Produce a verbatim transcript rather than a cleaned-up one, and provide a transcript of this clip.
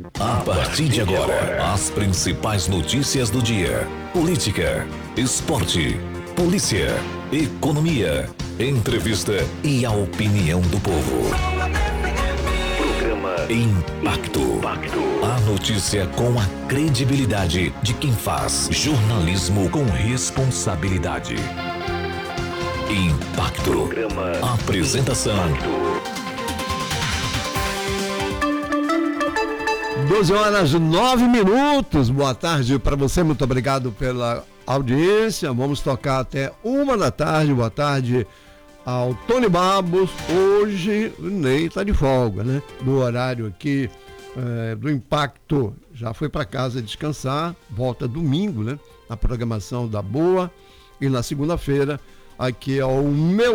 A partir de agora, as principais notícias do dia: política, esporte, polícia, economia, entrevista e a opinião do povo. Programa Impacto. A notícia com a credibilidade de quem faz jornalismo com responsabilidade. Impacto. Programa Apresentação. doze horas e nove minutos. Boa tarde para você, muito obrigado pela audiência. Vamos tocar até uma da tarde. Boa tarde ao Tony Babos. Hoje o Ney está de folga, né? Do horário aqui é, do Impacto. Já foi para casa descansar. Volta domingo, né? A programação da Boa. E na segunda-feira, aqui é o meu